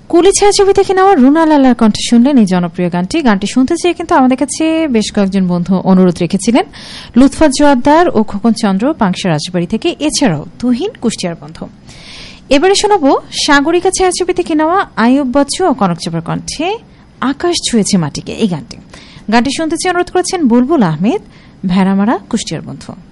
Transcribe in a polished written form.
কুলি ছায়াছবি থেকে নেওয়া রুনা লালার কণ্ঠে শুনলেন এই জনপ্রিয় গানটি শুনতে চেয়ে কিন্তু আমাদের কাছে বেশ কয়েকজন বন্ধু অনুরোধ রেখেছিলেন। লুৎফত জোয়ারদার ও খোকন চন্দ্র পাংশা রাজবাড়ী থেকে, এছাড়াও তুহিন কুষ্টিয়ার বন্ধু। এবারে শোনাবো সাগরিকা ছায়াছবি থেকে নেওয়া আইয়ুব বচ্চু ও কনক চাপার কণ্ঠে আকাশ ছুঁয়েছে মাটিকে এই গানটি শুনতে চেয়ে অনুরোধ করেছেন বুলবুল আহমেদ, ভেড়ামারা কুষ্টিয়ার বন্ধু।